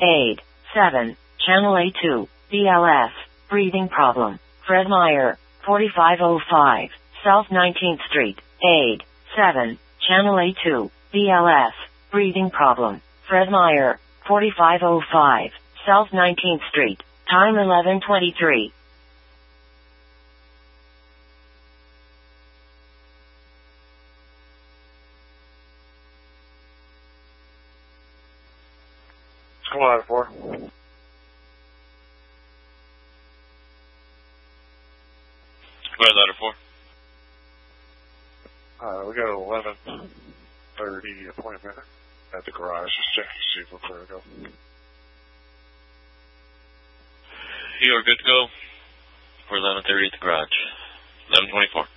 Aid. 7. Channel A2. BLS. Breathing problem. Fred Meyer. 4505. South 19th Street. Aid. 7. Channel A2. BLS. Breathing problem. Fred Meyer. 4505. South 19th Street. Time 11:23. Come on, 4. Ladder 4. We got an 11:30 appointment at the garage. Just check to see if we're clear to go. You are good to go for 11:30 at the garage. 11:24.